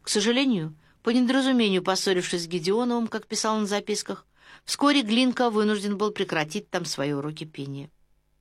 К сожалению, по недоразумению поссорившись с Гедеоновым, как писал он в записках, вскоре Глинка вынужден был прекратить там свои уроки пения.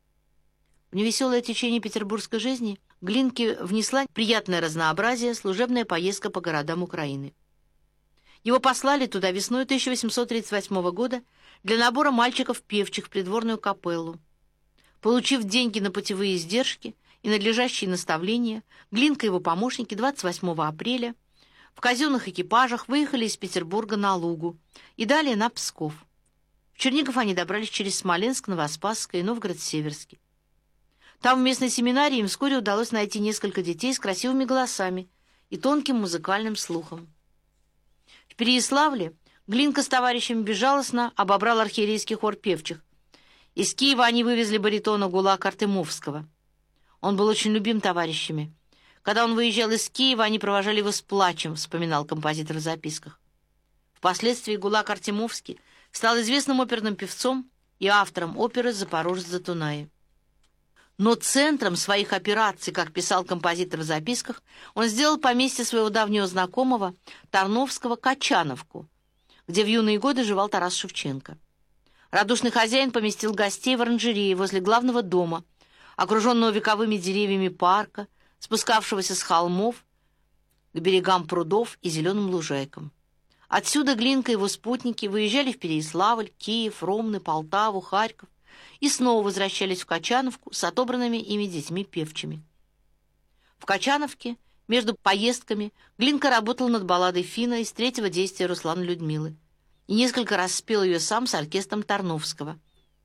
В невеселое течение петербургской жизни Глинке внесла приятное разнообразие служебная поездка по городам Украины. Его послали туда весной 1838 года для набора мальчиков-певчих в придворную капеллу. Получив деньги на путевые издержки и надлежащие наставления, Глинка и его помощники 28 апреля в казенных экипажах выехали из Петербурга на Лугу и далее на Псков. В Чернигов они добрались через Смоленск, Новоспасск и Новгород-Северский. Там в местной семинарии им вскоре удалось найти несколько детей с красивыми голосами и тонким музыкальным слухом. В Переяславле Глинка с товарищами безжалостно обобрал архиерейский хор певчих. Из Киева они вывезли баритона Гулака Артемовского. Он был очень любим товарищами. Когда он выезжал из Киева, они провожали его с плачем, вспоминал композитор в записках. Впоследствии Гулак Артемовский стал известным оперным певцом и автором оперы «Запорожец за Дунаем». Но центром своих операций, как писал композитор в записках, он сделал поместье своего давнего знакомого Тарновского Качановку, где в юные годы жевал Тарас Шевченко. Радушный хозяин поместил гостей в оранжерее возле главного дома, окруженного вековыми деревьями парка, спускавшегося с холмов к берегам прудов и зеленым лужайкам. Отсюда Глинка и его спутники выезжали в Переяславль, Киев, Ромны, Полтаву, Харьков и снова возвращались в Качановку с отобранными ими детьми певчими. В Качановке между поездками Глинка работал над балладой Фина из третьего действия Руслана Людмилы и несколько раз спел ее сам с оркестром Тарновского.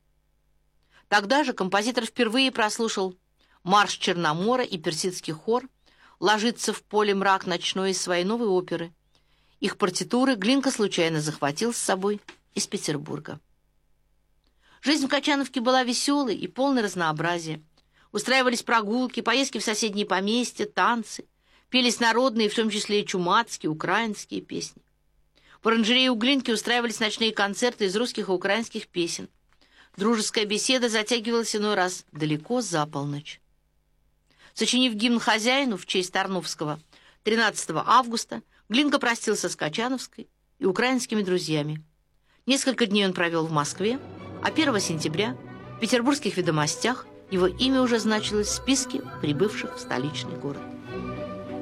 Тогда же композитор впервые прослушал «Марш Черномора» и персидский хор «Ложится в поле мрак ночной» из своей новой оперы. Их партитуры Глинка случайно захватил с собой из Петербурга. Жизнь в Качановке была веселой и полной разнообразия. Устраивались прогулки, поездки в соседние поместья, танцы, пелись народные, в том числе и чумацкие, украинские песни. В оранжерее у Глинки устраивались ночные концерты из русских и украинских песен. Дружеская беседа затягивалась иной раз далеко за полночь. Сочинив гимн хозяину в честь Тарновского 13 августа, Глинка простился с Качановской и украинскими друзьями. Несколько дней он провел в Москве, а 1 сентября в петербургских ведомостях его имя уже значилось в списке прибывших в столичный город.